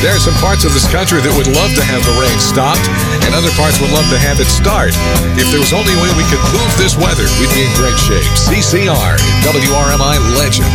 There are some parts of this country that would love to have the rain stopped, and other parts would love to have it start. If there was only a way we could move this weather, we'd be in great shape. CCR, WRMI Legend.